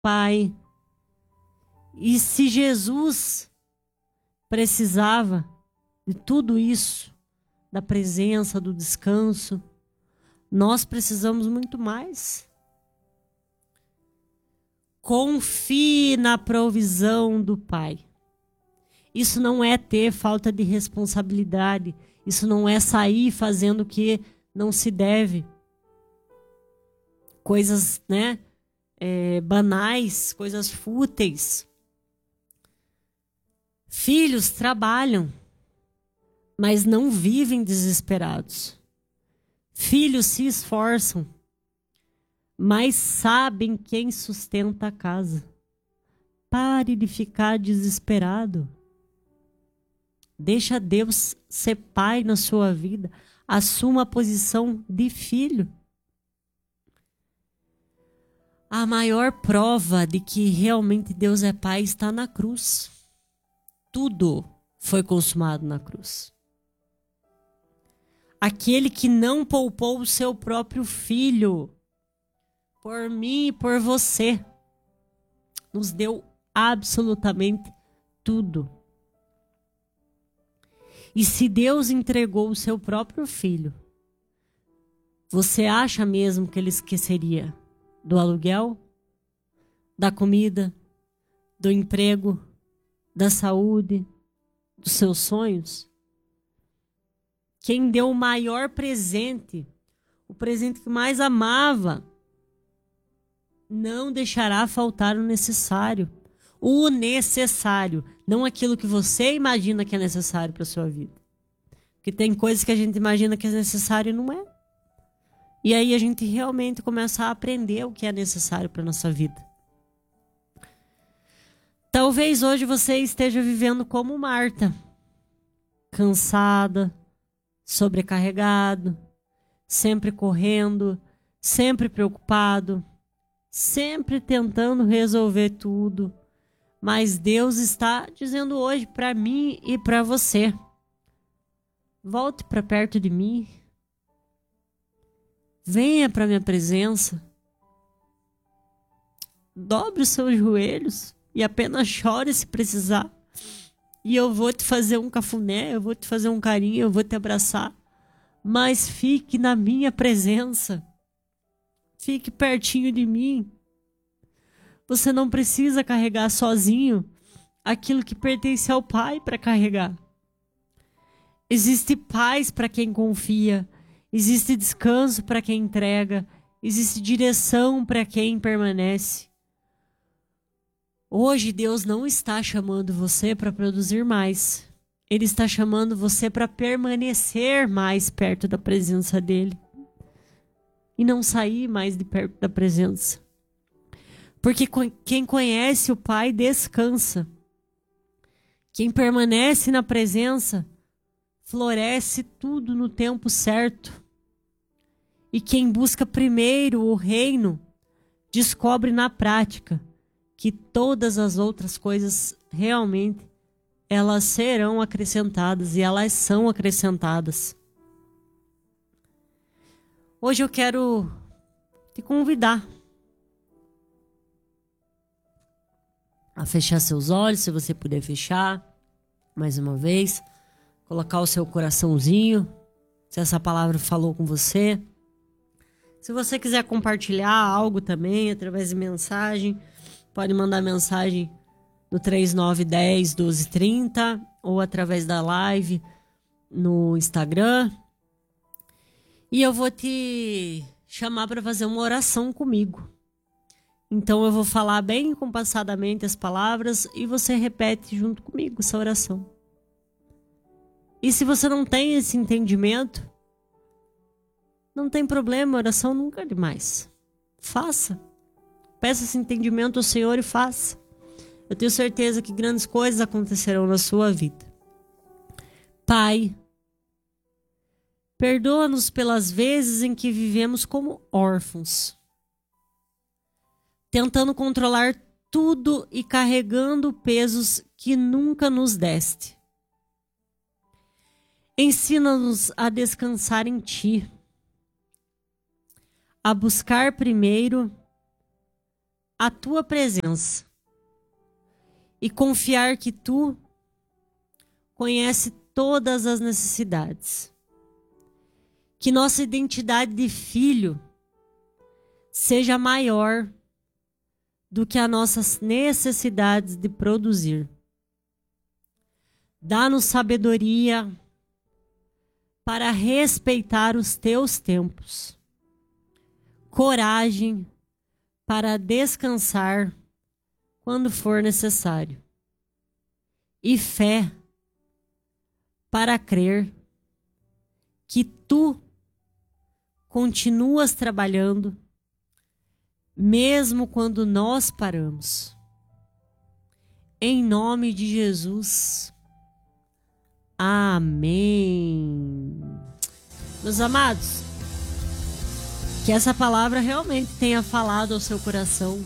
Pai. E se Jesus precisava de tudo isso, da presença, do descanso, nós precisamos muito mais. Confie na provisão do Pai. Isso não é ter falta de responsabilidade. Isso não é sair fazendo o que não se deve. Coisas, banais, coisas fúteis. Filhos trabalham, mas não vivem desesperados. Filhos se esforçam, mas sabem quem sustenta a casa. Pare de ficar desesperado. Deixa Deus ser pai na sua vida. Assuma a posição de filho. A maior prova de que realmente Deus é pai está na cruz. Tudo foi consumado na cruz. Aquele que não poupou o seu próprio filho, por mim e por você, nos deu absolutamente tudo. E se Deus entregou o seu próprio filho, você acha mesmo que ele esqueceria do aluguel, da comida, do emprego, da saúde, dos seus sonhos? Quem deu o maior presente, o presente que mais amava, não deixará faltar o necessário. O necessário, não aquilo que você imagina que é necessário para a sua vida. Porque tem coisas que a gente imagina que é necessário e não é. E aí a gente realmente começa a aprender o que é necessário para a nossa vida. Talvez hoje você esteja vivendo como Marta, cansada, sobrecarregado, sempre correndo, sempre preocupado, sempre tentando resolver tudo. Mas Deus está dizendo hoje para mim e para você: volte para perto de mim. Venha para minha presença. Dobre os seus joelhos e apenas chore se precisar. E eu vou te fazer um cafuné, eu vou te fazer um carinho, eu vou te abraçar. Mas fique na minha presença. Fique pertinho de mim. Você não precisa carregar sozinho aquilo que pertence ao Pai para carregar. Existe paz para quem confia. Existe descanso para quem entrega. Existe direção para quem permanece. Hoje Deus não está chamando você para produzir mais. Ele está chamando você para permanecer mais perto da presença dele. E não sair mais de perto da presença. Porque quem conhece o Pai descansa. Quem permanece na presença floresce tudo no tempo certo. E quem busca primeiro o reino descobre na prática que todas as outras coisas realmente elas serão acrescentadas e elas são acrescentadas. Hoje eu quero te convidar a fechar seus olhos, se você puder fechar, mais uma vez, colocar o seu coraçãozinho, se essa palavra falou com você. Se você quiser compartilhar algo também, através de mensagem, pode mandar mensagem no 3910-1230 ou através da live no Instagram. E eu vou te chamar para fazer uma oração comigo. Então eu vou falar bem compassadamente as palavras e você repete junto comigo essa oração. E se você não tem esse entendimento, não tem problema, oração nunca é demais. Faça. Peça esse entendimento ao Senhor e faça. Eu tenho certeza que grandes coisas acontecerão na sua vida. Pai, perdoa-nos pelas vezes em que vivemos como órfãos, tentando controlar tudo e carregando pesos que nunca nos deste. Ensina-nos a descansar em Ti, a buscar primeiro a tua presença e confiar que tu conhece todas as necessidades. Que nossa identidade de filho seja maior do que as nossas necessidades de produzir. Dá-nos sabedoria para respeitar os teus tempos, coragem para descansar quando for necessário, e fé para crer que tu continuas trabalhando mesmo quando nós paramos. Em nome de Jesus. Amém. Meus amados, que essa palavra realmente tenha falado ao seu coração.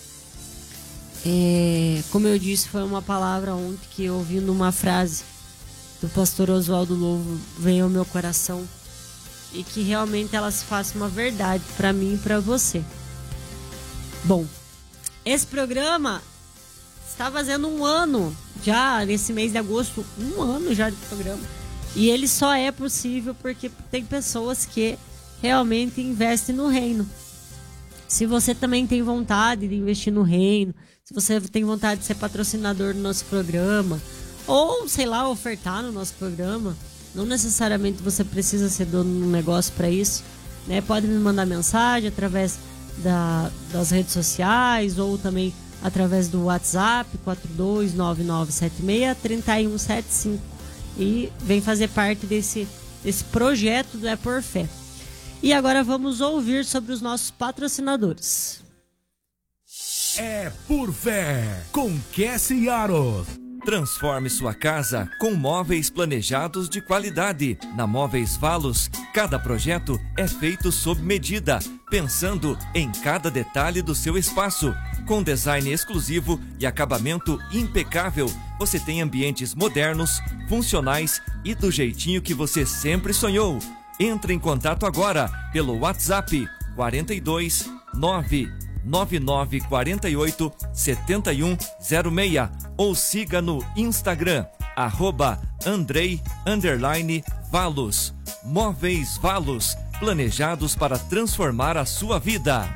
Como eu disse, foi uma palavra ontem que eu ouvi numa frase do pastor Oswaldo Lobo, veio ao meu coração, e que realmente ela se faça uma verdade para mim e para você. Bom, esse programa está fazendo 1 ano, já nesse mês de agosto, 1 ano já de programa. E ele só é possível porque tem pessoas que realmente investem no reino. Se você também tem vontade de investir no reino, se você tem vontade de ser patrocinador do nosso programa, ou, sei lá, ofertar no nosso programa, não necessariamente você precisa ser dono de um negócio para isso, né? Pode me mandar mensagem através das redes sociais ou também através do WhatsApp 4299763175 e vem fazer parte desse projeto do É Por Fé. E agora vamos ouvir sobre os nossos patrocinadores. É Por Fé, com Cassie Yaros. Transforme sua casa com móveis planejados de qualidade. Na Móveis Valos, cada projeto é feito sob medida, pensando em cada detalhe do seu espaço. Com design exclusivo e acabamento impecável, você tem ambientes modernos, funcionais e do jeitinho que você sempre sonhou. Entre em contato agora pelo WhatsApp 42 99948 7106 ou siga no Instagram @Andrei_Valos. Móveis Valos, planejados para transformar a sua vida.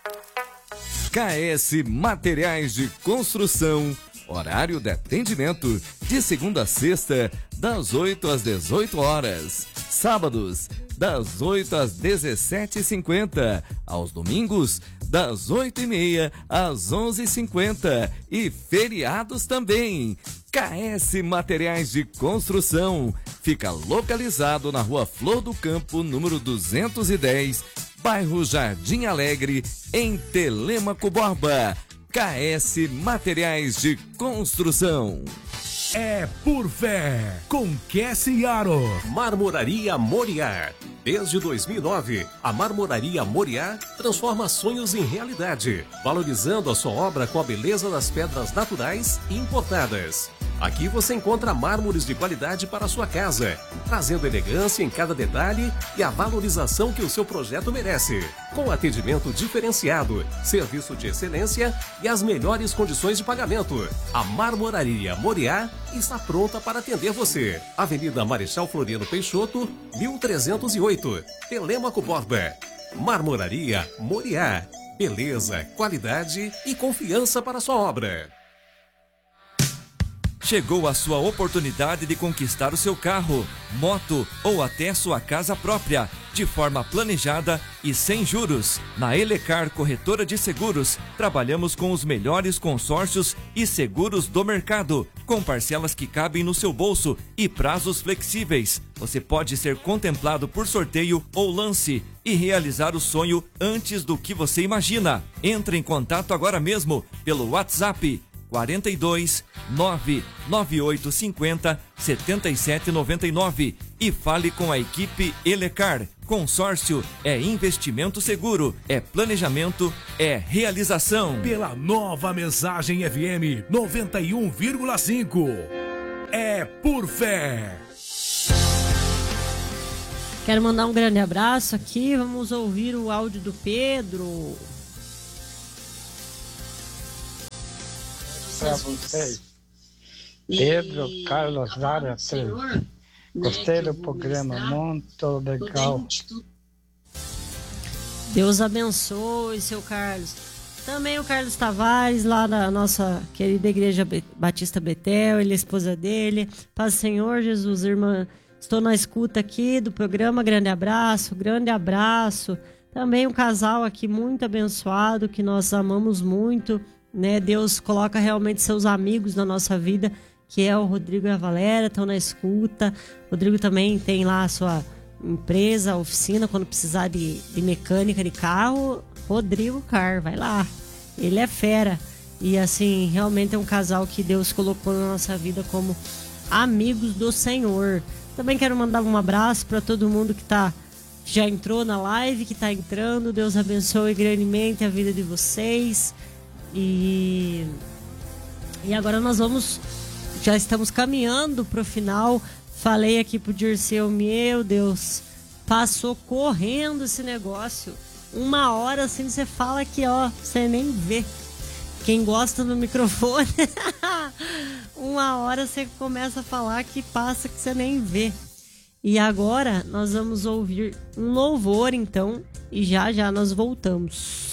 KS Materiais de Construção. Horário de atendimento de segunda a sexta, das 8 às 18 horas. Sábados, das 8 às 17h50. Aos domingos, das 8h30 às 11h50. E feriados também. KS Materiais de Construção. Fica localizado na Rua Flor do Campo, número 210, bairro Jardim Alegre, em Telêmaco Borba. KS Materiais de Construção. É Por Fé, com Cassie Yaros. Marmoraria Moriá. Desde 2009, a Marmoraria Moriá transforma sonhos em realidade, valorizando a sua obra com a beleza das pedras naturais e importadas. Aqui você encontra mármores de qualidade para a sua casa, trazendo elegância em cada detalhe e a valorização que o seu projeto merece. Com atendimento diferenciado, serviço de excelência e as melhores condições de pagamento, a Marmoraria Moriá está pronta para atender você. Avenida Marechal Floriano Peixoto, 1308, Telêmaco Borba. Marmoraria Moriá. Beleza, qualidade e confiança para a sua obra. Chegou a sua oportunidade de conquistar o seu carro, moto ou até sua casa própria, de forma planejada e sem juros. Na Elecar Corretora de Seguros, trabalhamos com os melhores consórcios e seguros do mercado, com parcelas que cabem no seu bolso e prazos flexíveis. Você pode ser contemplado por sorteio ou lance e realizar o sonho antes do que você imagina. Entre em contato agora mesmo pelo WhatsApp 42 99850 7799 e fale com a equipe Elecar. Consórcio é investimento seguro, é planejamento, é realização. Pela nova Mensagem FM 91,5. É Por Fé. Quero mandar um grande abraço aqui. Vamos ouvir o áudio do Pedro. para vocês. Pedro Carlos Lara 3. Gostei do programa, muito legal. Deus abençoe, seu Carlos. Também o Carlos Tavares, lá da nossa querida Igreja Batista Betel, ele é a esposa dele. Paz do Senhor, Jesus, irmã. Estou na escuta aqui do programa, grande abraço, grande abraço. Também um casal aqui muito abençoado, que nós amamos muito, né? Deus coloca realmente seus amigos na nossa vida, que é o Rodrigo e a Valéria, estão na escuta. O Rodrigo também tem lá a sua empresa, oficina, quando precisar de mecânica de carro, Rodrigo Car, vai lá. Ele é fera. E assim, realmente é um casal que Deus colocou na nossa vida como amigos do Senhor. Também quero mandar um abraço para todo mundo que já entrou na live, que está entrando. Deus abençoe grandemente a vida de vocês. E agora nós já estamos caminhando para o final. Falei aqui pro Dirceu, meu Deus, passou correndo esse negócio. 1 hora assim, você fala que, ó, você nem vê. Quem gosta do microfone, 1 hora você começa a falar que passa que você nem vê. E agora nós vamos ouvir um louvor, então, e já nós voltamos.